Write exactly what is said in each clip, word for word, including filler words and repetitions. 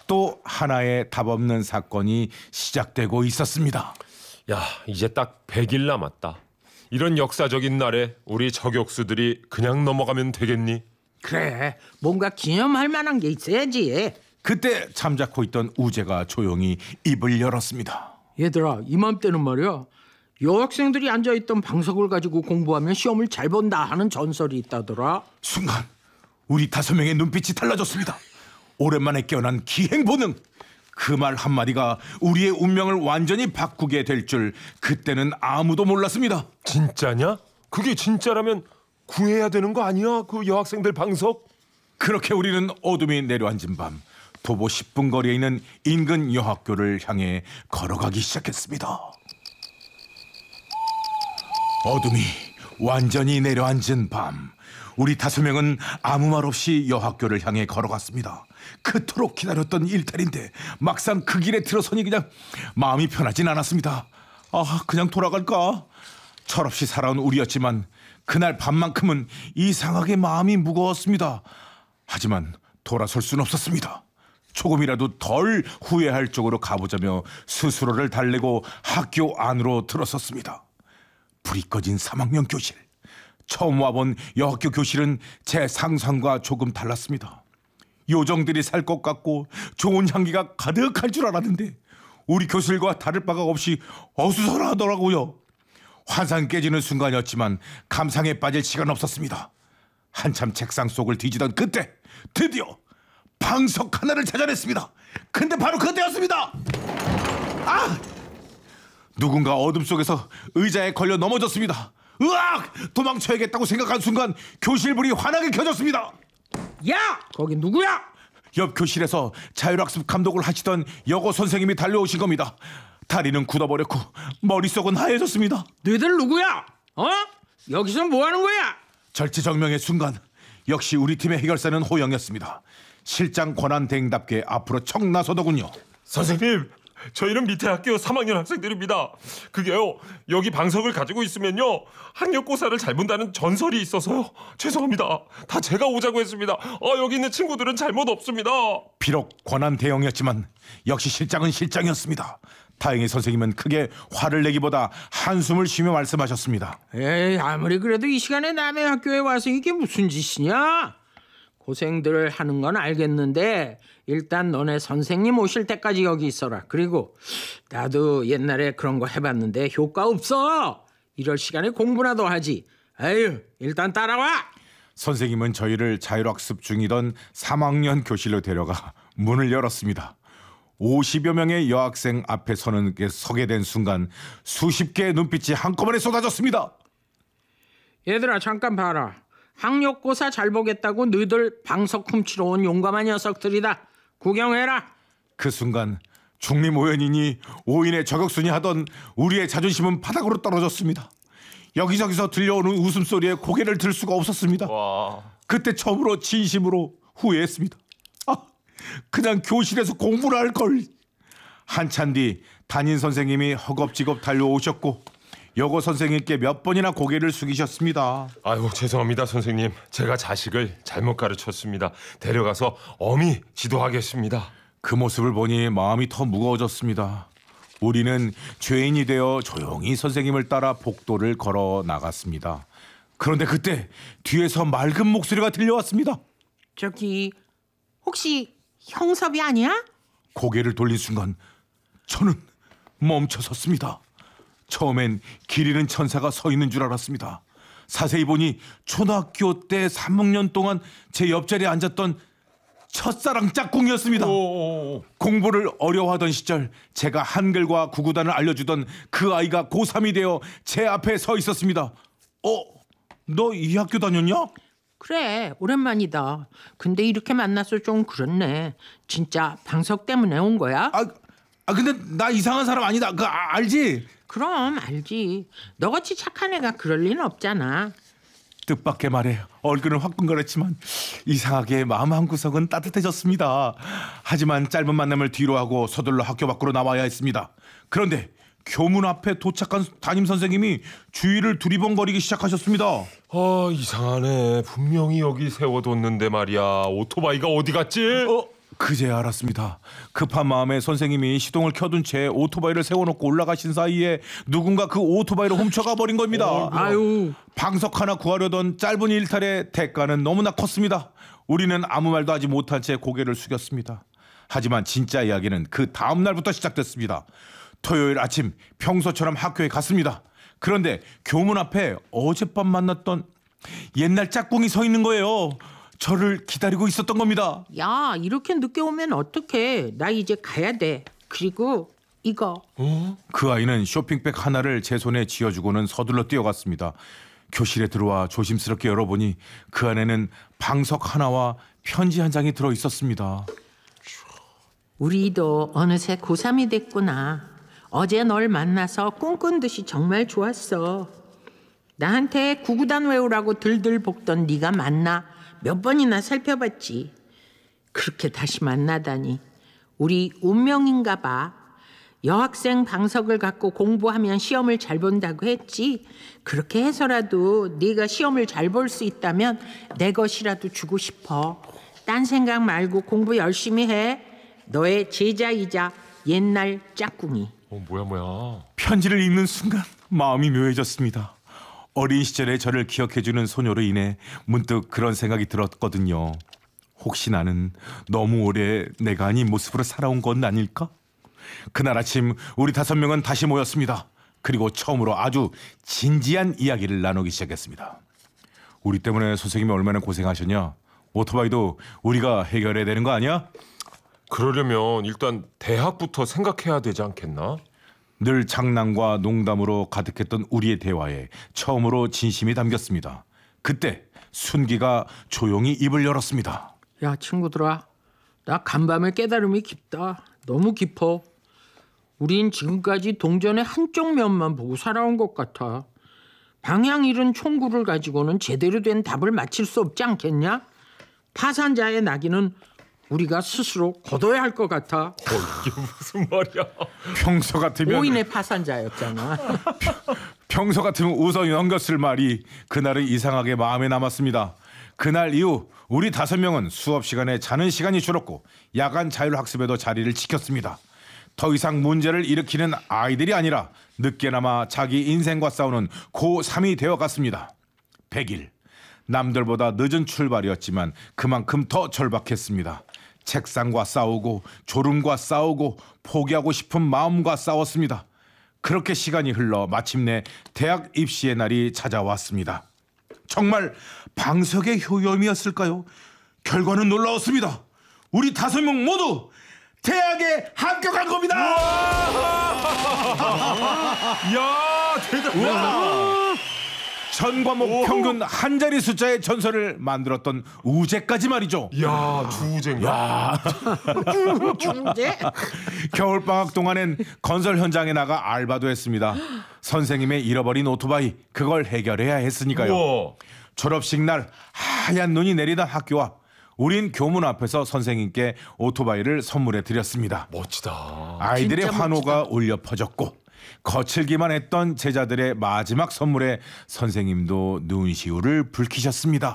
또 하나의 답 없는 사건이 시작되고 있었습니다. 야, 이제 딱 백 일 남았다. 이런 역사적인 날에 우리 저격수들이 그냥 넘어가면 되겠니? 그래, 뭔가 기념할 만한 게 있어야지. 그때 잠자코 있던 우재가 조용히 입을 열었습니다. 얘들아, 이맘때는 말이야, 여학생들이 앉아있던 방석을 가지고 공부하면 시험을 잘 본다 하는 전설이 있다더라. 순간 우리 다섯 명의 눈빛이 달라졌습니다. 오랜만에 깨어난 기행본능. 그 말 한마디가 우리의 운명을 완전히 바꾸게 될 줄 그때는 아무도 몰랐습니다. 진짜냐? 그게 진짜라면 구해야 되는 거 아니야? 그 여학생들 방석? 그렇게 우리는 어둠이 내려앉은 밤 도보 십 분 거리에 있는 인근 여학교를 향해 걸어가기 시작했습니다. 어둠이 완전히 내려앉은 밤 우리 다섯 명은 아무 말 없이 여학교를 향해 걸어갔습니다. 그토록 기다렸던 일탈인데 막상 그 길에 들어서니 그냥 마음이 편하진 않았습니다. 아, 그냥 돌아갈까? 철없이 살아온 우리였지만 그날 밤만큼은 이상하게 마음이 무거웠습니다. 하지만 돌아설 수는 없었습니다. 조금이라도 덜 후회할 쪽으로 가보자며 스스로를 달래고 학교 안으로 들어섰습니다. 불이 꺼진 삼 학년 교실. 처음 와본 여학교 교실은 제 상상과 조금 달랐습니다. 요정들이 살 것 같고 좋은 향기가 가득할 줄 알았는데 우리 교실과 다를 바가 없이 어수선하더라고요. 환상 깨지는 순간이었지만 감상에 빠질 시간 없었습니다. 한참 책상 속을 뒤지던 그때 드디어 방석 하나를 찾아냈습니다. 근데 바로 그때였습니다. 아! 누군가 어둠 속에서 의자에 걸려 넘어졌습니다. 으악! 도망쳐야겠다고 생각한 순간 교실 불이 환하게 켜졌습니다. 야! 거기 누구야? 옆 교실에서 자율학습 감독을 하시던 여고 선생님이 달려오신 겁니다. 다리는 굳어버렸고 머릿속은 하얘졌습니다. 너희들 누구야? 어? 여기서 뭐 하는 거야? 절체절명의 순간 역시 우리 팀의 해결사는 호영이었습니다. 실장 권한대행답게 앞으로 척 나서더군요. 선생님, 저희는 밑에 학교 삼 학년 학생들입니다. 그게요, 여기 방석을 가지고 있으면요 학력고사를 잘 본다는 전설이 있어서요. 죄송합니다. 다 제가 오자고 했습니다. 어, 여기 있는 친구들은 잘못 없습니다. 비록 권한대행이었지만 역시 실장은 실장이었습니다. 다행히 선생님은 크게 화를 내기보다 한숨을 쉬며 말씀하셨습니다. 에이, 아무리 그래도 이 시간에 남의 학교에 와서 이게 무슨 짓이냐? 고생들 하는 건 알겠는데 일단 너네 선생님 오실 때까지 여기 있어라. 그리고 나도 옛날에 그런 거 해봤는데 효과 없어. 이럴 시간에 공부나 더 하지. 아유, 일단 따라와. 선생님은 저희를 자율학습 중이던 삼 학년 교실로 데려가 문을 열었습니다. 오십여 명의 여학생 앞에 서는 게 서게 된 순간 수십 개의 눈빛이 한꺼번에 쏟아졌습니다. 얘들아, 잠깐 봐라. 학력고사 잘 보겠다고 너희들 방석 훔치러 온 용감한 녀석들이다. 구경해라. 그 순간 중림 오연이니 오인의 저격순이 하던 우리의 자존심은 바닥으로 떨어졌습니다. 여기저기서 들려오는 웃음소리에 고개를 들 수가 없었습니다. 와. 그때 처음으로 진심으로 후회했습니다. 아, 그냥 교실에서 공부를 할 걸. 한참 뒤 담임 선생님이 허겁지겁 달려오셨고 여고 선생님께 몇 번이나 고개를 숙이셨습니다. 아이고, 죄송합니다 선생님. 제가 자식을 잘못 가르쳤습니다. 데려가서 엄히 지도하겠습니다. 그 모습을 보니 마음이 더 무거워졌습니다. 우리는 죄인이 되어 조용히 선생님을 따라 복도를 걸어 나갔습니다. 그런데 그때 뒤에서 맑은 목소리가 들려왔습니다. 저기 혹시 형섭이 아니야? 고개를 돌린 순간 저는 멈춰섰습니다. 처음엔 길 잃은 천사가 서 있는 줄 알았습니다. 자세히 보니 초등학교 때 삼 학년 동안 제 옆자리에 앉았던 첫사랑 짝꿍이었습니다. 오. 공부를 어려워하던 시절 제가 한글과 구구단을 알려주던 그 아이가 고삼이 되어 제 앞에 서 있었습니다. 어? 너 이 학교 다녔냐? 그래, 오랜만이다. 근데 이렇게 만나서 좀 그렇네. 진짜 방석 때문에 온 거야? 아, 아 근데 나 이상한 사람 아니다. 그 아, 알지? 그럼 알지. 너같이 착한 애가 그럴 리는 없잖아. 뜻밖의 말에 얼굴은 화끈거렸지만 이상하게 마음 한구석은 따뜻해졌습니다. 하지만 짧은 만남을 뒤로하고 서둘러 학교 밖으로 나와야 했습니다. 그런데 교문 앞에 도착한 담임 선생님이 주위를 두리번거리기 시작하셨습니다. 아, 이상하네. 분명히 여기 세워뒀는데 말이야. 오토바이가 어디 갔지? 어? 그제야 알았습니다. 급한 마음에 선생님이 시동을 켜둔 채 오토바이를 세워놓고 올라가신 사이에 누군가 그 오토바이를 훔쳐가 버린 겁니다. 아유, 방석 하나 구하려던 짧은 일탈의 대가는 너무나 컸습니다. 우리는 아무 말도 하지 못한 채 고개를 숙였습니다. 하지만 진짜 이야기는 그 다음 날부터 시작됐습니다. 토요일 아침 평소처럼 학교에 갔습니다. 그런데 교문 앞에 어젯밤 만났던 옛날 짝꿍이 서 있는 거예요. 저를 기다리고 있었던 겁니다. 야, 이렇게 늦게 오면 어떡해. 나 이제 가야 돼. 그리고 이거. 그 아이는 쇼핑백 하나를 제 손에 쥐어주고는 서둘러 뛰어갔습니다. 교실에 들어와 조심스럽게 열어보니 그 안에는 방석 하나와 편지 한 장이 들어 있었습니다. 우리도 어느새 고삼이 됐구나. 어제 널 만나서 꿈꾼 듯이 정말 좋았어. 나한테 구구단 외우라고 들들 볶던 네가 만나 몇 번이나 살펴봤지. 그렇게 다시 만나다니 우리 운명인가 봐. 여학생 방석을 갖고 공부하면 시험을 잘 본다고 했지. 그렇게 해서라도 네가 시험을 잘 볼 수 있다면 내 것이라도 주고 싶어. 딴 생각 말고 공부 열심히 해. 너의 제자이자 옛날 짝꿍이. 어, 뭐야 뭐야. 편지를 읽는 순간 마음이 묘해졌습니다. 어린 시절의 저를 기억해주는 소녀로 인해 문득 그런 생각이 들었거든요. 혹시 나는 너무 오래 내가 아닌 모습으로 살아온 건 아닐까? 그날 아침 우리 다섯 명은 다시 모였습니다. 그리고 처음으로 아주 진지한 이야기를 나누기 시작했습니다. 우리 때문에 선생님이 얼마나 고생하셨냐? 오토바이도 우리가 해결해야 되는 거 아니야? 그러려면 일단 대학부터 생각해야 되지 않겠나? 늘 장난과 농담으로 가득했던 우리의 대화에 처음으로 진심이 담겼습니다. 그때 순기가 조용히 입을 열었습니다. 야, 친구들아, 나 간밤에 깨달음이 깊다. 너무 깊어. 우린 지금까지 동전의 한쪽 면만 보고 살아온 것 같아. 방향 잃은 총구를 가지고는 제대로 된 답을 맞힐 수 없지 않겠냐? 파산자의 낙인은 우리가 스스로 걷어야 할 것 같아. 어, 이게 무슨 말이야? 평소 같으면 오인의 파산자였잖아. 평소 같으면 웃어 넘겼을 말이 그날은 이상하게 마음에 남았습니다. 그날 이후 우리 다섯 명은 수업 시간에 자는 시간이 줄었고 야간 자율학습에도 자리를 지켰습니다. 더 이상 문제를 일으키는 아이들이 아니라 늦게나마 자기 인생과 싸우는 고삼이 되어갔습니다. 백 일. 남들보다 늦은 출발이었지만 그만큼 더 절박했습니다. 책상과 싸우고 졸음과 싸우고 포기하고 싶은 마음과 싸웠습니다. 그렇게 시간이 흘러 마침내 대학 입시의 날이 찾아왔습니다. 정말 방석의 효염이었을까요? 결과는 놀라웠습니다. 우리 다섯 명 모두 대학에 합격한 겁니다. 이야, 대단하다. 전 과목 평균 한 자리 숫자의 전설을 만들었던 우재까지 말이죠. 이야, 주우재인가? 중재? 겨울방학 동안엔 건설 현장에 나가 알바도 했습니다. 선생님의 잃어버린 오토바이 그걸 해결해야 했으니까요. 우와. 졸업식 날 하얀 눈이 내리던 학교와 우린 교문 앞에서 선생님께 오토바이를 선물해 드렸습니다. 멋지다. 아이들의 진짜 환호가 멋지다. 울려 퍼졌고 거칠기만 했던 제자들의 마지막 선물에 선생님도 눈시울을 붉히셨습니다.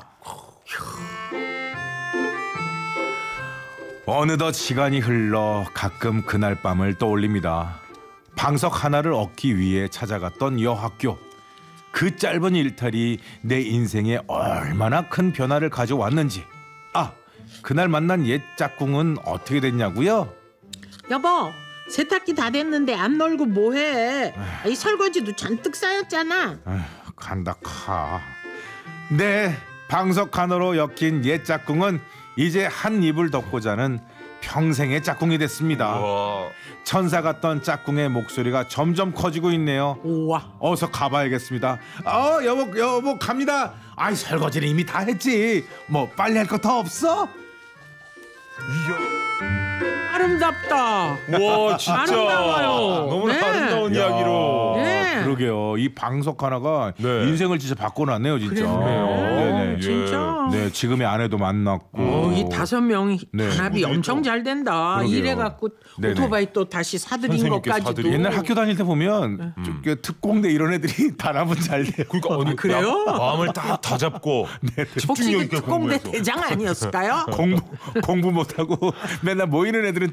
어느덧 시간이 흘러 가끔 그날 밤을 떠올립니다. 방석 하나를 얻기 위해 찾아갔던 여학교. 그 짧은 일탈이 내 인생에 얼마나 큰 변화를 가져왔는지. 아, 그날 만난 옛 짝꿍은 어떻게 됐냐고요? 여보, 세탁기 다 됐는데 안 널고 뭐해? 이 설거지도 잔뜩 쌓였잖아. 아휴, 간다 카. 네, 방석 하나로 엮인 옛 짝꿍은 이제 한 입을 덮고 자는 평생의 짝꿍이 됐습니다. 우와. 천사 같던 짝꿍의 목소리가 점점 커지고 있네요. 우와. 어서 가봐야겠습니다. 어, 여보, 여보 갑니다. 아이, 설거지는 이미 다 했지. 뭐 빨리 할 거 더 없어? 아름답다. 와, 진짜 아름다워요. 너무나 네. 아름다운 야. 이야기로. 네. 그러게요. 이 방석 하나가 네. 인생을 진짜 바꿔놨네요, 진짜. 그래요. 네네. 진짜. 네, 지금의 아내도 만났고. 어, 이 다섯 명이 네. 단합이 엄청 잘 된다. 그러게요. 이래갖고 네네. 오토바이 또 다시 사들인 선생님께 것까지도. 사들이고. 옛날 학교 다닐 때 보면 좀 이렇게 특공대 이런 애들이 단합은 잘 돼요. 그러니까 어느 그래요? 마음을 딱 다잡고 혹시 집중력 그 있게 특공대 공부해서. 대장 아니었을까요? 공부 공부 못하고 맨날 모이는 애들은